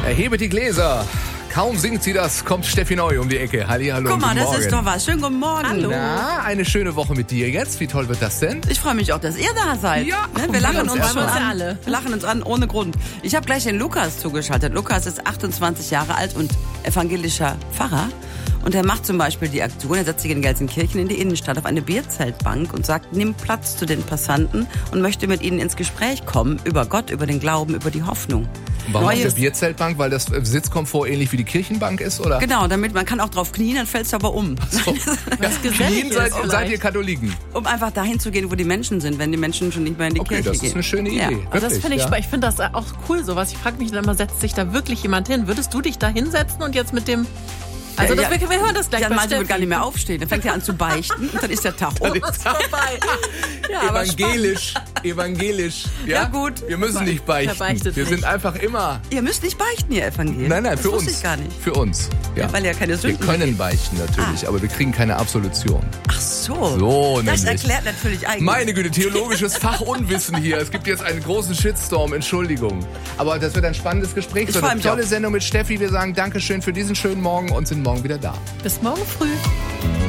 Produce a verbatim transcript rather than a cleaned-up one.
Erhebe die Gläser. Kaum singt sie das, kommt Steffi Neu um die Ecke. Hallihallo. Guck mal, guten das Morgen. ist doch was. Schönen guten Morgen. Hallo. Na, eine schöne Woche mit dir jetzt. Wie toll wird das denn? Ich freue mich auch, dass ihr da seid. Ja, ne? Wir wir lachen uns uns schon erstmal. an. alle. Wir lachen uns an ohne Grund. Ich habe gleich den Lukas zugeschaltet. Lukas ist achtundzwanzig Jahre alt und evangelischer Pfarrer. Und er macht zum Beispiel die Aktion, er setzt sich in Gelsenkirchen in die Innenstadt auf eine Bierzeltbank und sagt, nimm Platz zu den Passanten und möchte mit ihnen ins Gespräch kommen über Gott, über den Glauben, über die Hoffnung. Und warum auf der Neues- Bierzeltbank? Weil das Sitzkomfort ähnlich wie die Kirchenbank ist, oder? Genau, damit man kann auch drauf knien, dann fällst du aber um. So. Was Knien gesellig seid, ist seid vielleicht. ihr Katholiken? Um einfach dahin zu gehen, wo die Menschen sind, wenn die Menschen schon nicht mehr in die Okay, Kirche das gehen. ist eine schöne Idee. Ja. Also das Wirklich, finde ich, ja. spa- ich finde das auch cool, sowas. Ich frage mich dann immer, setzt sich da wirklich jemand hin? Würdest du dich da hinsetzen und jetzt mit dem... Also Ja, das, ja. wir, wir hören das gleich Jan bei Malte wird Steffi. gar nicht mehr aufstehen. Dann fängt er an zu beichten und dann ist der Tag um. ist vorbei. Ja, aber Evangelisch, evangelisch. Ja? Ja, gut. Wir müssen nicht beichten. Er beichtet Wir nicht. sind einfach immer... Ihr müsst nicht beichten, ihr Evangelien. Nein, nein, das für wusste uns. ich gar nicht. Für uns. Ja. Weil ihr keine Wir Sünden können beichten natürlich, aber wir kriegen keine Absolution. Ach so. So, Das nämlich. erklärt natürlich eigentlich. Meine Güte, theologisches Fachunwissen hier. Es gibt jetzt einen großen Shitstorm, Entschuldigung. Aber das wird ein spannendes Gespräch. Ich So freu eine mich tolle auch. Sendung mit Steffi. Wir sagen Dankeschön für diesen schönen Morgen und sind morgen wieder da. Bis morgen früh.